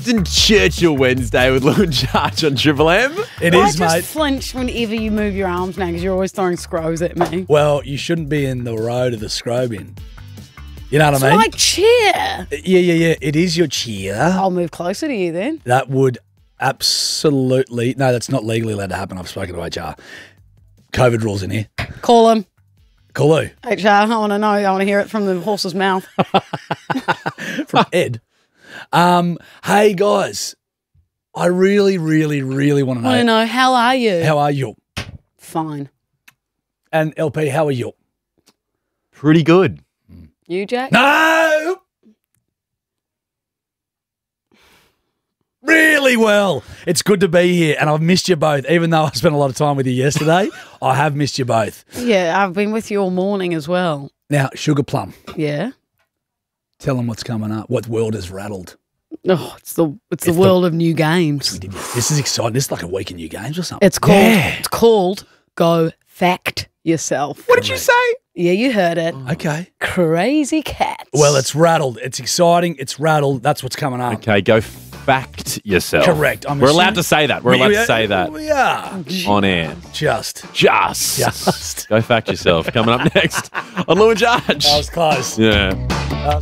Winston Churchill Wednesday with Lou and Charge on Triple M. It I is, just mate. flinch whenever you move your arms now because you're always throwing scrolls at me. Well, you shouldn't be in the road of the scrobing. You know what It's I mean? my chair. Yeah. It is your chair. I'll move closer to you then. That would absolutely... No, that's not legally allowed to happen. I've spoken to HR. COVID rules in here. Call him. Call who? HR, I want to know. I want to hear it from the horse's mouth. From Ed. Hey, guys. I really want to I want to know. know, how are you? How are you? Fine. And LP, how are you? Pretty good. You, Jack? No! Really well. It's good to be here, and I've missed you both. Even though I spent a lot of time with you yesterday, I have missed you both. Yeah, I've been with you all morning as well. Now, Sugar Plum, Yeah. tell them what's coming up. What world has rattled? Oh, it's the world of new games. This is exciting. This is like a week of new games or something. It's called Yeah. it's called Go Fact Yourself. What did you say? Yeah, you heard it. Okay. Crazy cats. Well, it's rattled. It's exciting. It's rattled. That's what's coming up. Okay, go fact yourself. Correct. We're allowed to say that. We're allowed to say that We are. on air. Just. Just. Go fact yourself. Coming up next on Lou and Charge. That was close. Yeah.